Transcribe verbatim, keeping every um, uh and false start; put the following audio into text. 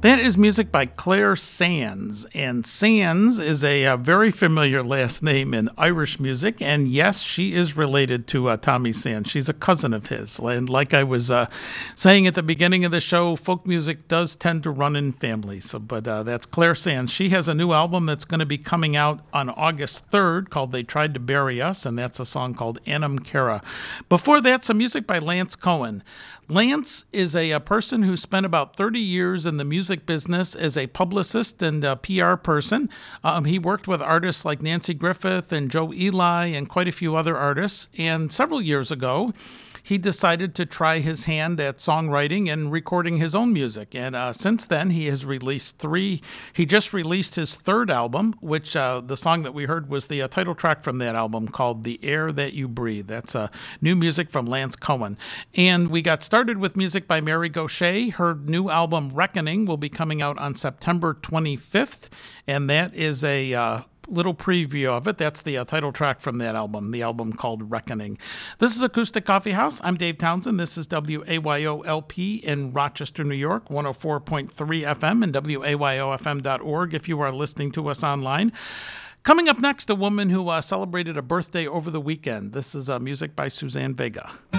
That is music by Claire Sands, and Sands is a, a very familiar last name in Irish music, and yes, she is related to uh, Tommy Sands. She's a cousin of his, and like I was uh, saying at the beginning of the show, folk music does tend to run in families, so, but uh, that's Claire Sands. She has a new album that's going to be coming out on August third called They Tried to Bury Us, and that's a song called Anam Cara. Before that, some music by Lance Cohen. Lance is a, a person who spent about thirty years in the music business as a publicist and a P R person. Um, he worked with artists like Nancy Griffith and Joe Eli and quite a few other artists. And several years ago, he decided to try his hand at songwriting and recording his own music. And uh, since then, he has released three. He just released his third album, which uh, the song that we heard was the uh, title track from that album called The Air That You Breathe. That's uh, new music from Lance Cohen. And we got started with music by Mary Gauthier. Her new album, Reckoning, will be coming out on September twenty-fifth. And that is a... Uh, little preview of it. That's the uh, title track from that album, the album called Reckoning. This is Acoustic Coffee House. I'm Dave Townsend. This is W A Y O L P in Rochester, New York, one oh four point three F M and W A Y O F M dot org if you are listening to us online. Coming up next, a woman who uh, celebrated a birthday over the weekend. This is uh, music by Suzanne Vega.